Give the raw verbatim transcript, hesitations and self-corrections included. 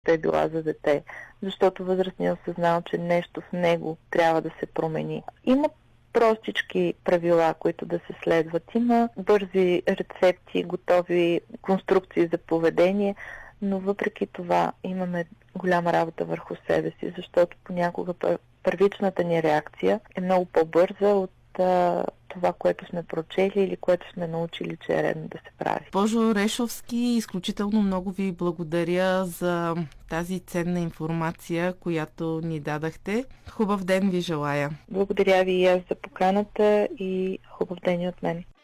е била за дете, защото възрастният осъзнал, че нещо в него трябва да се промени. Има простички правила, които да се следват. Има бързи рецепти, готови конструкции за поведение, но въпреки това имаме голяма работа върху себе си, защото понякога първичната ни реакция е много по-бърза от а, това, което сме прочели или което сме научили, че е редно да се прави. Госпожо Решовски, изключително много ви благодаря за тази ценна информация, която ни дадахте. Хубав ден ви желая! Благодаря ви и аз за поканата и хубав ден и от мен.